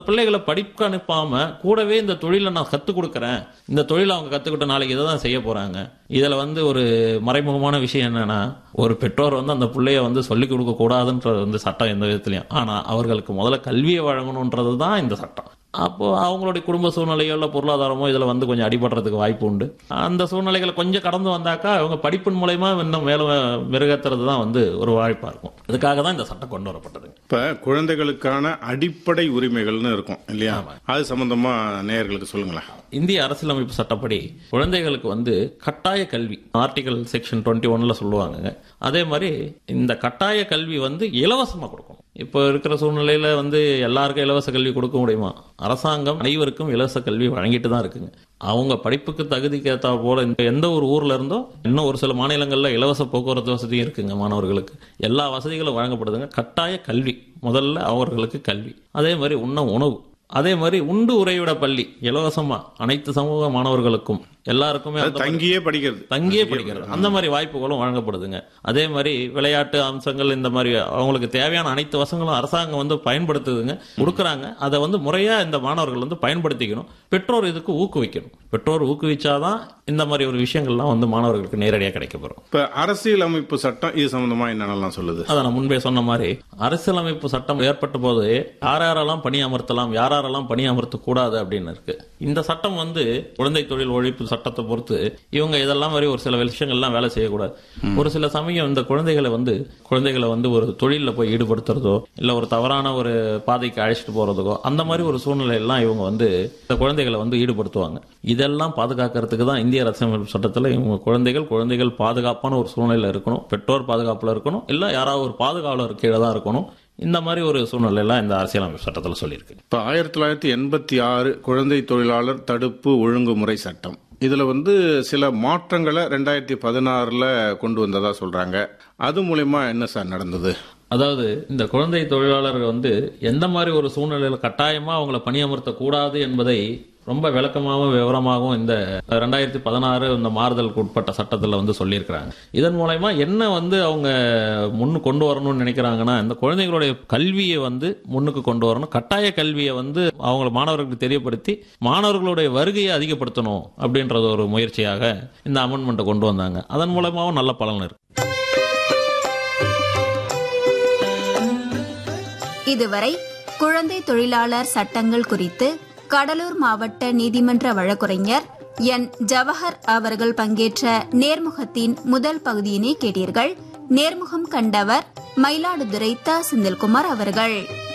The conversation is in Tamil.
பிள்ளைகளை படிக்க அனுப்பாம கூடவே இந்த தொழிலை நான் கத்துக் கொடுக்கறேன், இந்த தொழிலை அவங்க கத்துக்கிட்ட நாளைக்கு இதை தான் செய்ய போறாங்க. இதுல ஒரு மறைமுகமான விஷயம் என்னன்னா, ஒரு பெற்றோர் அந்த பிள்ளைய சொல்லிக் கொடுக்க கூடாதுன்றது சட்டம் எந்த விதத்திலையும். ஆனா அவர்களுக்கு முதல்ல கல்வியை வழங்கணும்ன்றது தான் இந்த சட்டம். அப்போ அவங்களுடைய குடும்ப சூழ்நிலையோ இல்ல பொருளாதாரமோ இதுல கொஞ்சம் அடிபடுறதுக்கு வாய்ப்பு உண்டு. அந்த சூழ்நிலைகளை கொஞ்சம் கடந்து வந்தாக்கா அவங்க படிப்பின் மூலமா இன்னும் மேல மெருகேத்துறது தான் ஒரு வாய்ப்பா இருக்கும். அதுக்காக தான் இந்த சட்டம் கொண்டு வரப்பட்டது. இப்ப குழந்தைகளுக்கான அடிப்படை உரிமைகள்னு இருக்கும் இல்லையா, அது சம்பந்தமா நேயர்களுக்கு சொல்லுங்களேன். இந்திய அரசியலமைப்பு சட்டப்படி குழந்தைகளுக்கு கட்டாய கல்வி ஆர்டிகல் செக்ஷன் 21 சொல்லுவாங்க. அதே மாதிரி இந்த கட்டாய கல்வி இலவசமா கொடுக்கணும். இப்போ இருக்கிற சூழ்நிலையில எல்லாருக்கும் இலவச கல்வி கொடுக்க முடியுமா? அரசாங்கம் அனைவருக்கும் இலவச கல்வி வழங்கிட்டு தான் இருக்குங்க. அவங்க படிப்புக்கு தகுதிக்கு ஏற்ற போல எந்த ஒரு ஊர்ல இருந்தோ, இன்னும் ஒரு சில மாநிலங்கள்ல இலவச போக்குவரத்து வசதியும் இருக்குங்க. மாணவர்களுக்கு எல்லா வசதிகளும் வழங்கப்படுதுங்க. கட்டாய கல்வி முதல்ல அவர்களுக்கு கல்வி, அதே மாதிரி உண்ண உணவு, அதே மாதிரி உண்டு உறைவிட பள்ளி இலவசமா அனைத்து சமூக மாணவர்களுக்கும் எல்லாருக்குமே தங்கியே படிக்கிறது அந்த மாதிரி வாய்ப்புகளும் வழங்கப்படுதுங்க. அதே மாதிரி விளையாட்டு அம்சங்கள் இந்த மாதிரி அவங்களுக்கு தேவையான அனைத்து வசங்களும் அரசாங்கம் பயன்படுத்துதுங்க, கொடுக்கறாங்க. அதை முறையா இந்த மாணவர்கள் பயன்படுத்திக்கணும். பெற்றோர் இதுக்கு ஊக்குவிக்கணும். பெற்றோர் ஊக்குவிச்சாதான் இந்த மாதிரி ஒரு விஷயங்கள்லாம் மாணவர்களுக்கு நேரடியாக கிடைக்கப்படும். இப்ப அரசியலமைப்பு சட்டம் இது சம்பந்தமா என்னென்னலாம் சொல்லுது? அதை நான் முன்பே சொன்ன மாதிரி அரசியலமைப்பு சட்டம் ஏற்பட்ட போது யாரெல்லாம் பணி அமர்த்தலாம், யாரெல்லாம் பணி அமர்த்த கூடாது அப்படின்னு இருக்கு. இந்த சட்டம் குழந்தை தொழில் ஒழிப்பு சட்டத்தை பொறுத்து இவங்க இதெல்லாம் மாதிரி ஒரு சில விஷயங்கள்லாம் வேலை செய்யக்கூடாது. ஒரு சில சமயம் இந்த குழந்தைகளை ஒரு தொழில போய் ஈடுபடுத்துறதோ இல்ல ஒரு தவறான ஒரு பாதைக்கு அழைச்சிட்டு போறதுக்கோ அந்த மாதிரி ஒரு சூழ்நிலை எல்லாம் இவங்க இந்த குழந்தைகளை ஈடுபடுத்துவாங்க. இதெல்லாம் பாதுகாக்கிறதுக்கு தான் இந்திய அரசியலமைப்பு சட்டத்தில் இவங்க குழந்தைகள் பாதுகாப்பான ஒரு சூழ்நிலையில இருக்கணும், பெற்றோர் பாதுகாப்புல இருக்கணும், இல்ல யாராவது ஒரு பாதுகாவலர் கீழே தான் இருக்கணும். இந்த மாதிரி ஒரு சூழ்நிலை எல்லாம் இந்த அரசியலமைப்பு சட்டத்தில் சொல்லியிருக்கு. இப்ப 1986 குழந்தை தொழிலாளர் தடுப்பு ஒழுங்குமுறை சட்டம், இதுல சில மாற்றங்களை 2016 கொண்டு வந்ததா சொல்றாங்க. அது மூலமா என்ன சார் நடந்தது? அதாவது இந்த குழந்தை தொழிலாளர்கள் எந்த மாதிரி ஒரு சூழ்நிலையில கட்டாயமா அவங்கள பணியமர்த்த கூடாது என்பதை ரொம்ப விளக்கமாகவும் விவரமாகவும் இந்த 2016 இந்த மாறுதலுக்கு உட்பட்ட சட்டத்தில் சொல்லியிருக்கிறாங்க. இதன் மூலமா என்ன அவங்க முன்னு கொண்டு வரணும்னு நினைக்கிறாங்கன்னா, இந்த குழந்தைகளுடைய கல்வியை முன்னுக்கு கொண்டு வரணும். கட்டாய கல்வியை அவங்க மாணவர்களுக்கு தெரியப்படுத்தி மாணவர்களுடைய வருகையை அதிகப்படுத்தணும் அப்படின்றது ஒரு முயற்சியாக இந்த அமெண்ட்மெண்ட்டை கொண்டு வந்தாங்க. அதன் மூலமாகவும் நல்ல பலன் இருக்கு. இதுவரை குழந்தை தொழிலாளர் சட்டங்கள் குறித்து கடலூர் மாவட்ட நீதிமன்ற வழக்குரைஞர் என் ஜவஹர் அவர்கள் பங்கேற்ற நேர்முகத்தின் முதல் பகுதியினை கேட்டீர்கள். நேர்முகம் கண்டவர் மயிலாடுதுறை த. செந்தில்குமார் அவர்கள்.